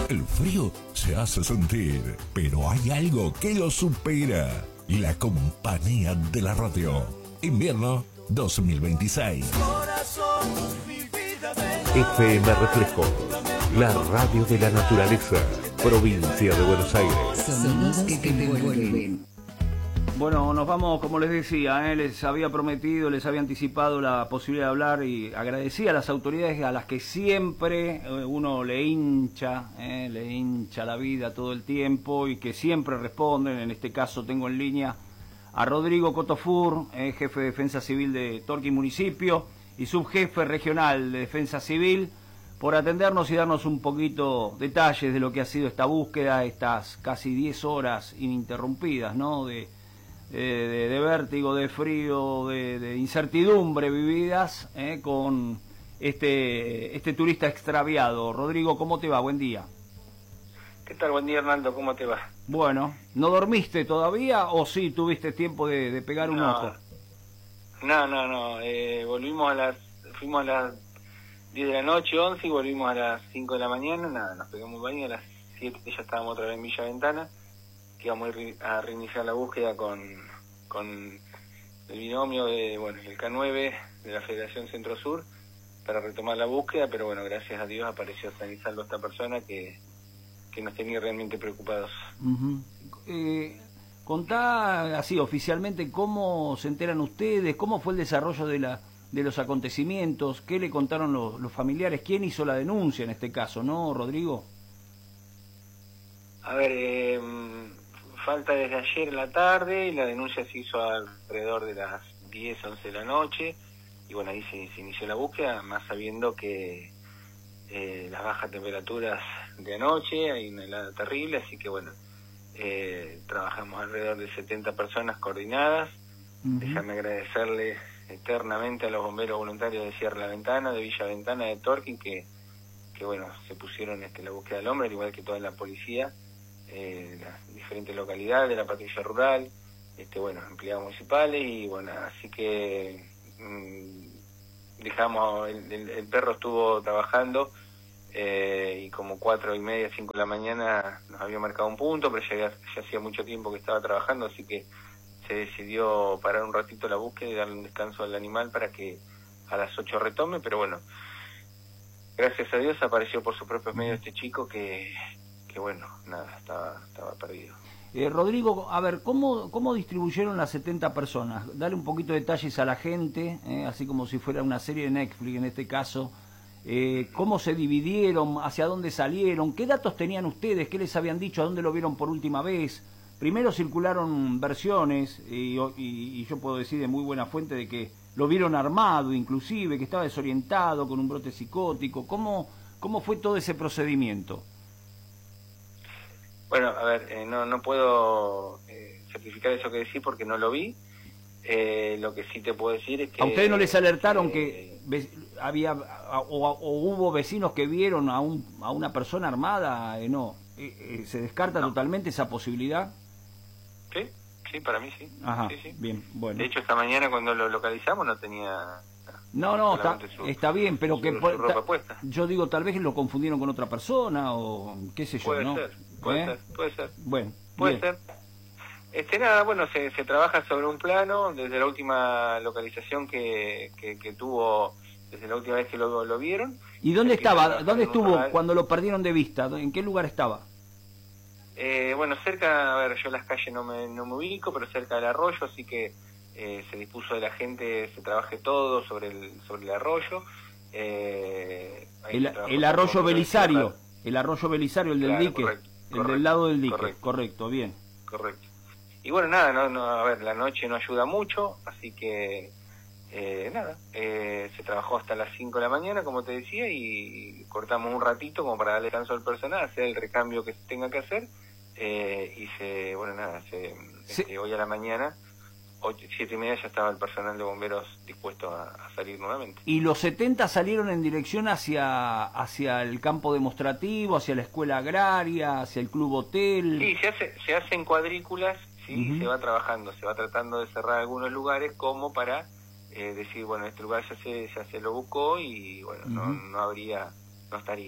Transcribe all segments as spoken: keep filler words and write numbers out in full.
El frío se hace sentir, pero hay algo que lo supera. La compañía de la radio. Invierno dos mil veintiséis. F M Reflejo, la radio de la naturaleza, provincia de Buenos Aires. Sonidos que te envuelven. Bueno, nos vamos, como les decía, ¿eh? les había prometido, les había anticipado la posibilidad de hablar y agradecía a las autoridades a las que siempre eh, uno le hincha, ¿eh? le hincha la vida todo el tiempo y que siempre responden. En este caso tengo en línea a Rodrigo Cotofur, eh, jefe de Defensa Civil de Torquín Municipio y subjefe regional de Defensa Civil, por atendernos y darnos un poquito detalles de lo que ha sido esta búsqueda, estas casi diez horas ininterrumpidas, ¿no?, de De, de, de vértigo, de frío, de, de incertidumbre vividas eh, con este este turista extraviado. Rodrigo, ¿cómo te va? Buen día. ¿Qué tal? Buen día, Hernando. ¿Cómo te va? Bueno, ¿no dormiste todavía o sí tuviste tiempo de, de pegar un no, ojo? No, no, no. Eh, volvimos a las... Fuimos a las diez de la noche, once, y volvimos a las cinco de la mañana. Nada, nos pegamos un baño. A las siete ya estábamos otra vez en Villa Ventana, que vamos a reiniciar la búsqueda con, con el binomio de, bueno, el K nueve de la Federación Centro-Sur para retomar la búsqueda, pero bueno, gracias a Dios apareció San y salvo esta persona que, que nos tenía realmente preocupados. Uh-huh. eh, contá así oficialmente cómo se enteran ustedes, cómo fue el desarrollo de la de los acontecimientos, qué le contaron los, los familiares, quién hizo la denuncia en este caso, ¿no, Rodrigo? A ver, eh, falta desde ayer en la tarde y la denuncia se hizo alrededor de las diez, once de la noche y bueno, ahí se, se inició la búsqueda, más sabiendo que eh, las bajas temperaturas de anoche, hay una helada terrible, así que bueno, eh, trabajamos alrededor de setenta personas coordinadas. Uh-huh. Déjame agradecerle eternamente a los bomberos voluntarios de Cierra la Ventana, de Villa Ventana, de Torquín, que, que bueno, se pusieron este, la búsqueda del hombre, al igual que toda la policía. Eh, las diferentes localidades de la patrulla rural, este bueno, empleados municipales y bueno, así que mmm, dejamos, el, el, el perro estuvo trabajando eh, y como cuatro y media, cinco de la mañana nos había marcado un punto, pero ya, ya hacía mucho tiempo que estaba trabajando, así que se decidió parar un ratito la búsqueda y darle un descanso al animal para que a las ocho retome, pero bueno, gracias a Dios apareció por sus propios medios este chico que que bueno, nada, estaba, estaba perdido. Eh, Rodrigo, a ver, ¿cómo, ¿cómo distribuyeron las setenta personas? Dale un poquito de detalles a la gente, eh, así como si fuera una serie de Netflix en este caso. Eh, ¿Cómo se dividieron? ¿Hacia dónde salieron? ¿Qué datos tenían ustedes? ¿Qué les habían dicho? ¿A dónde lo vieron por última vez? Primero circularon versiones, y, y, y yo puedo decir de muy buena fuente de que lo vieron armado inclusive, que estaba desorientado, con un brote psicótico. ¿Cómo, cómo fue todo ese procedimiento? Bueno, a ver, eh, no no puedo eh, certificar eso que decís porque no lo vi. Eh, lo que sí te puedo decir es que... ¿A ustedes no les alertaron eh, que había o, o hubo vecinos que vieron a, un, a una persona armada? Eh, no, eh, eh, ¿se descarta no. totalmente esa posibilidad? Sí, sí, para mí sí. Ajá, sí, sí. Bien, bueno. De hecho, esta mañana cuando lo localizamos no tenía... No, no, está, su, está bien, pero su, que... Su ta, ropa puesta. Yo digo, tal vez lo confundieron con otra persona o qué sé yo, puede ¿no? Ser, puede ¿Eh? ser, puede ser. Bueno, puede bien. ser. Este, nada, bueno, se, se trabaja sobre un plano desde la última localización que, que, que tuvo, desde la última vez que lo, lo vieron. ¿Y dónde estaba? ¿Dónde estuvo lugar, cuando lo perdieron de vista? ¿En qué lugar estaba? Eh, bueno, cerca, a ver, yo las calles no me, no me ubico, pero cerca del arroyo, así que eh, se dispuso de la gente, se trabaje todo sobre el, sobre el arroyo. Eh, el, el arroyo Belisario, el arroyo Belisario, el del claro, dique, correcto, el correcto, del lado del dique, correcto, correcto, bien. Correcto. Y bueno, nada, no, no, a ver, la noche no ayuda mucho, así que eh, nada, eh, se trabajó hasta las cinco de la mañana, como te decía, y cortamos un ratito como para darle descanso al personal, hacer el recambio que se tenga que hacer, eh, y se, bueno, nada, se, sí. este, hoy a la mañana, ocho, siete y media ya estaba el personal de bomberos dispuesto a, a salir nuevamente. ¿Y los setenta salieron en dirección hacia hacia el campo demostrativo, hacia la escuela agraria, hacia el club hotel? Sí, se hace, se hacen cuadrículas, sí, uh-huh. se va trabajando, se va tratando de cerrar algunos lugares como para eh, decir, bueno, este lugar ya se, ya se lo buscó y bueno, uh-huh. no, no habría, no estaría.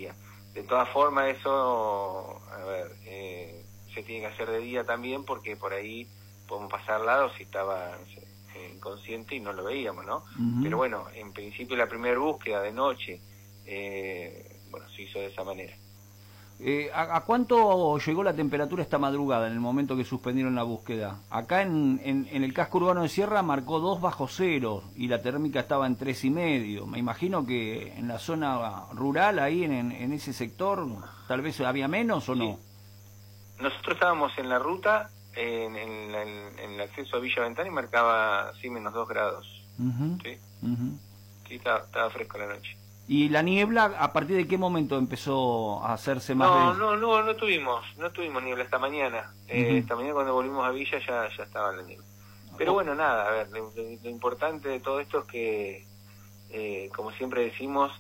de todas formas eso, a ver, eh, se tiene que hacer de día también, porque por ahí podemos pasar al lado si estaba no sé, inconsciente y no lo veíamos, ¿no? Uh-huh. Pero bueno, en principio la primera búsqueda de noche, eh, bueno, se hizo de esa manera. Eh, ¿a, ¿A cuánto llegó la temperatura esta madrugada en el momento que suspendieron la búsqueda? Acá en, en, en el casco urbano de Sierra marcó dos bajo cero y la térmica estaba en tres y medio. Me imagino que en la zona rural, ahí en, en, en ese sector, tal vez había menos o no. Sí. Nosotros estábamos en la ruta, en, en, la, en, en el acceso a Villa Ventana, y marcaba sí menos dos grados. Uh-huh. Sí, uh-huh. Sí, estaba, estaba fresco la noche. ¿Y la niebla, a partir de qué momento empezó a hacerse más? No, de... no, no, no tuvimos, no tuvimos niebla esta mañana. Uh-huh. Eh, esta mañana cuando volvimos a Villa ya, ya estaba la niebla. Pero oh. bueno, nada, a ver, lo, lo, lo importante de todo esto es que, eh, como siempre decimos,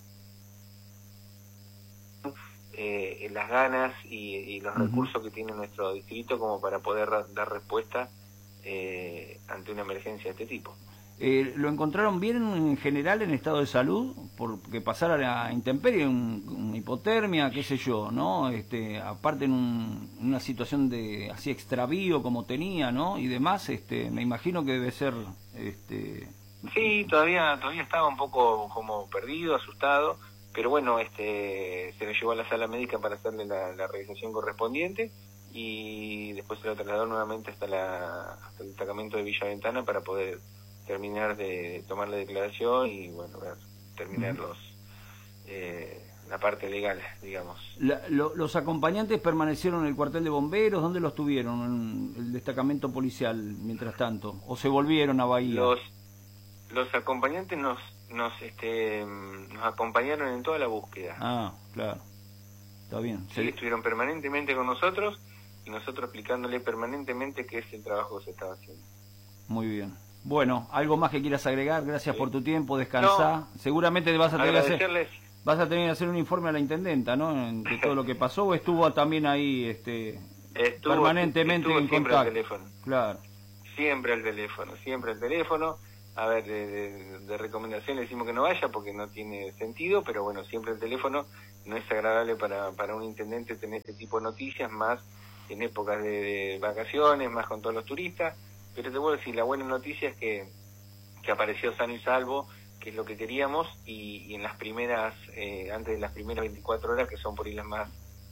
eh, las ganas y, y los uh-huh. recursos que tiene nuestro distrito como para poder dar respuesta eh, ante una emergencia de este tipo. Eh, ¿Lo encontraron bien en general en estado de salud? Porque pasar a la intemperie, un, una hipotermia, qué sé yo, ¿no? Este, aparte en un, una situación de así extravío como tenía, ¿no? Y demás, este, me imagino que debe ser... este Sí, todavía todavía estaba un poco como perdido, asustado, pero bueno, este se lo llevó a la sala médica para hacerle la, la revisación correspondiente y después se lo trasladó nuevamente hasta, la, hasta el destacamento de Villa Ventana para poder terminar de tomar la declaración y bueno, ver, terminar los eh, la parte legal, digamos. La, lo, ¿Los acompañantes permanecieron en el cuartel de bomberos? ¿Dónde los tuvieron? ¿En el destacamento policial mientras tanto? ¿O se volvieron a Bahía? Los, los acompañantes nos nos este nos acompañaron en toda la búsqueda. Ah, claro. Está bien. Sí, sí, estuvieron permanentemente con nosotros y nosotros explicándole permanentemente qué es el trabajo que se estaba haciendo. Muy bien. Bueno, ¿algo más que quieras agregar? Gracias sí. por tu tiempo, descansá. No, Seguramente vas a tener que hacer, vas a tener que hacer un informe a la intendenta, ¿no? De todo lo que pasó, ¿o estuvo también ahí este estuvo, permanentemente estuvo en siempre contacto? Al teléfono. Claro. Siempre al teléfono, siempre al teléfono. A ver, de, de, de recomendación le decimos que no vaya porque no tiene sentido, pero bueno, siempre el teléfono. No es agradable para, para un intendente tener este tipo de noticias, más en épocas de, de vacaciones, más con todos los turistas. Pero te voy a decir, la buena noticia es que, que apareció sano y salvo, que es lo que queríamos, y, y en las primeras, eh, antes de las primeras veinticuatro horas, que son por ahí las más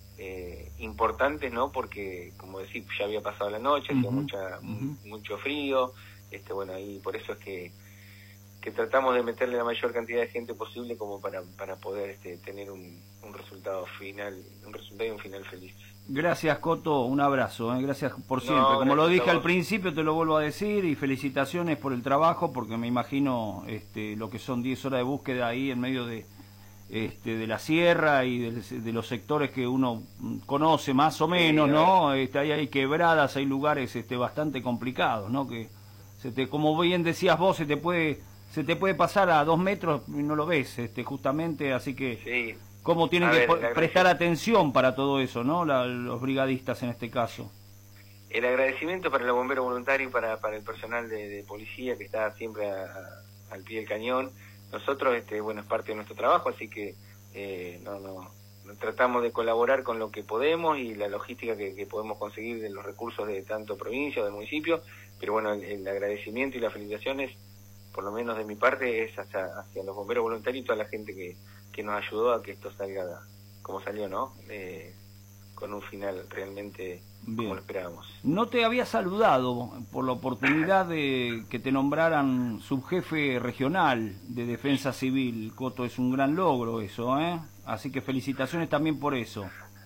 eh, importantes, ¿no? Porque, como decir, ya había pasado la noche, hacía uh-huh. mucha, uh-huh. mucho frío, este bueno, ahí por eso es que, que tratamos de meterle la mayor cantidad de gente posible como para, para poder este, tener un, un resultado final, un resultado y un final feliz. Gracias, Coto, un abrazo, ¿eh? Gracias por siempre. No, Como lo dije al principio, te lo vuelvo a decir, y felicitaciones por el trabajo, porque me imagino este, lo que son diez horas de búsqueda ahí en medio de este, de la sierra y de, de los sectores que uno conoce más o menos, sí, ¿no? Este, ahí hay quebradas, hay lugares este, bastante complicados, ¿no? Que se te, como bien decías vos, se te puede se te puede pasar a dos metros y no lo ves, este, justamente, así que... Sí. ¿Cómo tienen a que ver, prestar atención para todo eso, no? La, los brigadistas en este caso. El agradecimiento para los bomberos voluntarios y para, para el personal de, de policía que está siempre a, a, al pie del cañón. Nosotros, este, bueno, es parte de nuestro trabajo, así que eh, no, no, tratamos de colaborar con lo que podemos y la logística que, que podemos conseguir de los recursos de tanto provincia o del municipio. Pero bueno, el, el agradecimiento y las felicitaciones, por lo menos de mi parte, es hacia, hacia los bomberos voluntarios y toda la gente que que nos ayudó a que esto salga como salió, ¿no? Eh, con un final realmente Bien. Como lo esperábamos. No te había saludado por la oportunidad de que te nombraran subjefe regional de Defensa Civil, Coto, es un gran logro eso, ¿eh? Así que felicitaciones también por eso.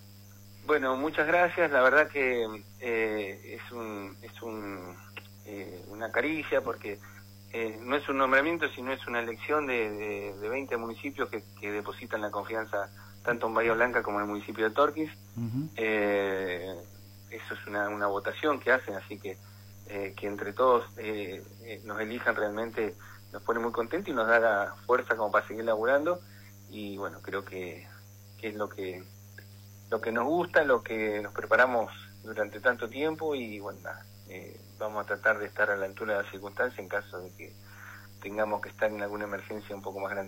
Bueno, muchas gracias, la verdad que eh, es un es un eh, una caricia porque Eh, no es un nombramiento, sino es una elección de, de, de veinte municipios que, que depositan la confianza tanto en Bahía Blanca como en el municipio de Torquís. Uh-huh. Eh, eso es una, una votación que hacen, así que eh, que entre todos eh, eh, nos elijan realmente nos pone muy contentos y nos da la fuerza como para seguir laburando. Y bueno, creo que, que es lo que lo que nos gusta, lo que nos preparamos durante tanto tiempo y bueno, nada. Eh, vamos a tratar de estar a la altura de las circunstancias en caso de que tengamos que estar en alguna emergencia un poco más grande.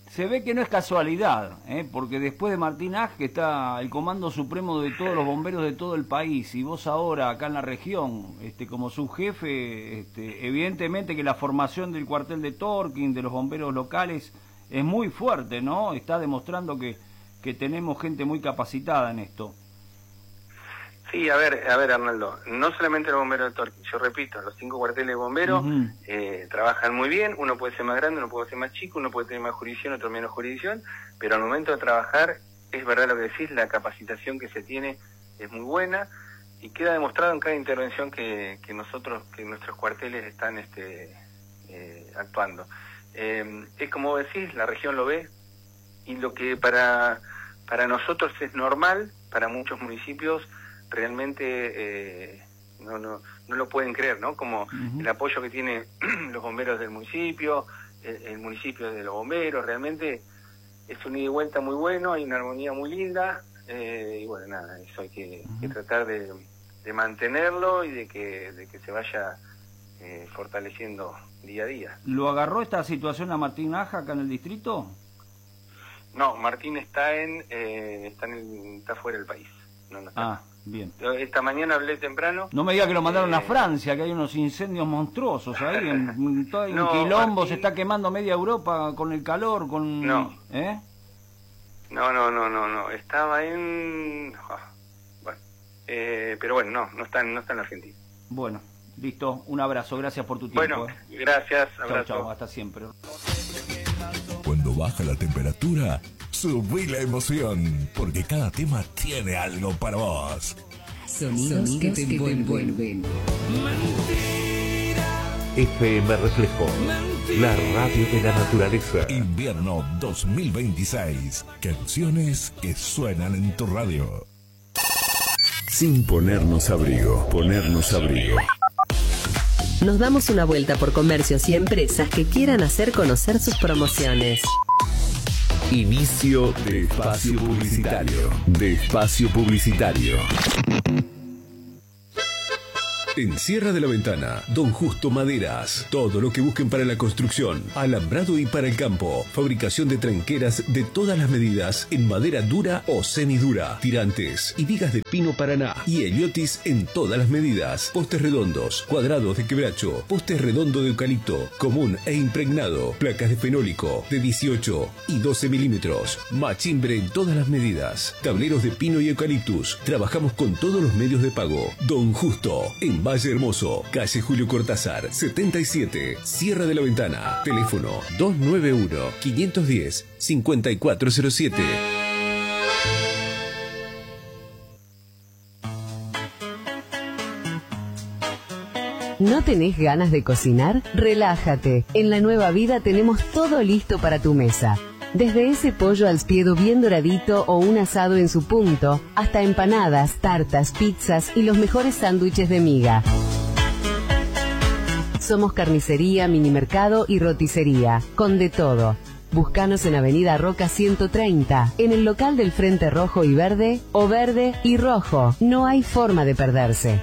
se ve que no es casualidad, ¿eh? Porque después de Martín Aj, que está el Comando Supremo de todos los bomberos de todo el país, y vos ahora acá en la región, este, como subjefe, este, evidentemente que la formación del cuartel de Torquín, de los bomberos locales, es muy fuerte, ¿no? Está demostrando que, que tenemos gente muy capacitada en esto. Sí, a ver, a ver, Arnaldo, no solamente los bomberos de Torquín, yo repito, los cinco cuarteles de bomberos uh-huh. eh, trabajan muy bien, uno puede ser más grande, uno puede ser más chico, uno puede tener más jurisdicción, otro menos jurisdicción, pero al momento de trabajar, es verdad lo que decís, la capacitación que se tiene es muy buena y queda demostrado en cada intervención que, que nosotros, que nuestros cuarteles están este, eh, actuando. Eh, es como decís, la región lo ve, y lo que para, para nosotros es normal, para muchos municipios, realmente eh, no, no, no lo pueden creer, ¿no? Como uh-huh. el apoyo que tienen los bomberos del municipio, el, el municipio de los bomberos, realmente es un ida y vuelta muy bueno, hay una armonía muy linda, eh, y bueno, nada, eso hay que, uh-huh. que tratar de, de mantenerlo y de que, de que se vaya eh, fortaleciendo día a día. ¿Lo agarró esta situación a Martín Aja acá en el distrito? No, Martín está en, eh, está en el, está fuera del país. No, no está. Ah, bien. Esta mañana hablé temprano. No me diga que lo mandaron eh, a Francia, que hay unos incendios monstruosos ahí, en, en, todo, en no, quilombo, Martín... se está quemando media Europa con el calor, con... No. ¿Eh? No, no, no, no, no. Estaba en... Ah, bueno, eh, pero bueno, no, no está, no está en Argentina. Bueno, listo. Un abrazo, gracias por tu tiempo. Bueno, eh. gracias, abrazo. Chau, chau, hasta siempre. Cuando baja la temperatura, subí la emoción, porque cada tema tiene algo para vos. Sonidos, Sonidos que te envuelven. F M Reflejo, la radio de la naturaleza. Invierno dos mil veintiséis. Canciones que suenan en tu radio. Sin ponernos abrigo, ponernos abrigo. Nos damos una vuelta por comercios y empresas que quieran hacer conocer sus promociones. Inicio de espacio publicitario. De espacio publicitario. En Sierra de la Ventana, Don Justo Maderas. Todo lo que busquen para la construcción, alambrado y para el campo. Fabricación de tranqueras de todas las medidas en madera dura o semidura. Tirantes y vigas de pino paraná. Y heliotis en todas las medidas. Postes redondos, cuadrados de quebracho. Postes redondo de eucalipto, común e impregnado. Placas de fenólico de dieciocho y doce milímetros. Machimbre en todas las medidas. Tableros de pino y eucaliptus. Trabajamos con todos los medios de pago. Don Justo, en Valle Hermoso, calle Julio Cortázar, setenta y siete, Sierra de la Ventana. Teléfono dos nueve uno, cinco uno cero, cinco cuatro cero siete. ¿No tenés ganas de cocinar? Relájate. En La Nueva Vida tenemos todo listo para tu mesa. Desde ese pollo al spiedo bien doradito o un asado en su punto, hasta empanadas, tartas, pizzas y los mejores sándwiches de miga. Somos carnicería, minimercado y roticería, con de todo. Búscanos en Avenida Roca ciento treinta, en el local del Frente Rojo y Verde, o Verde y Rojo. No hay forma de perderse.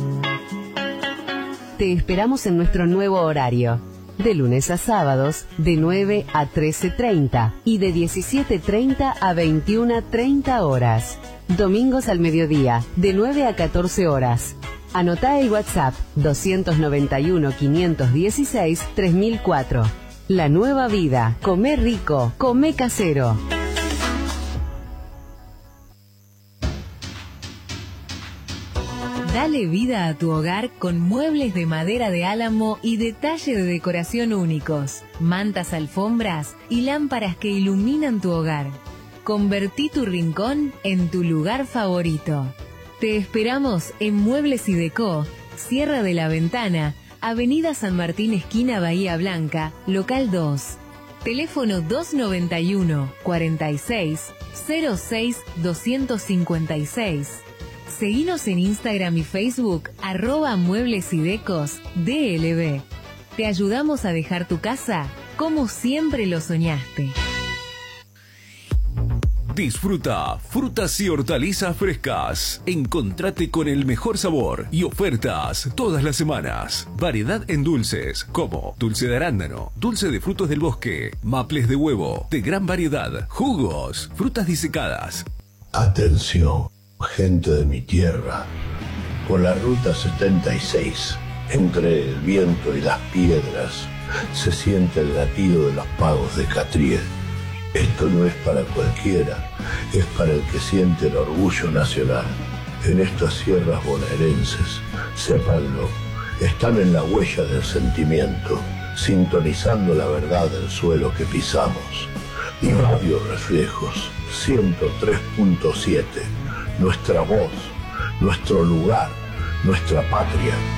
Te esperamos en nuestro nuevo horario. De lunes a sábados, de nueve a trece treinta y de diecisiete treinta a veintiuna treinta horas. Domingos al mediodía, de nueve a catorce horas. Anotá el WhatsApp dos nueve uno, cinco uno seis, tres mil cuatro. La Nueva Vida. Comé rico, comé casero. Dale vida a tu hogar con muebles de madera de álamo y detalle de decoración únicos, mantas, alfombras y lámparas que iluminan tu hogar. Convertí tu rincón en tu lugar favorito. Te esperamos en Muebles y Decó, Sierra de la Ventana, Avenida San Martín, esquina Bahía Blanca, local dos. Teléfono dos nueve uno, cuarenta y seis, cero seis, doscientos cincuenta y seis. Seguinos en Instagram y Facebook, arroba Muebles y Decos D L B. Te ayudamos a dejar tu casa como siempre lo soñaste. Disfruta frutas y hortalizas frescas. Encontrate con el mejor sabor y ofertas todas las semanas. Variedad en dulces como dulce de arándano, dulce de frutos del bosque, maples de huevo, de gran variedad, jugos, frutas disecadas. Atención, gente de mi tierra. Por la ruta setenta y seis, entre el viento y las piedras, se siente el latido de los pagos de Catriel. Esto no es para cualquiera, es para el que siente el orgullo nacional. En estas sierras bonaerenses, sépanlo, están en la huella del sentimiento, sintonizando la verdad del suelo que pisamos. Radio Reflejos, ciento tres punto siete, nuestra voz, nuestro lugar, nuestra patria.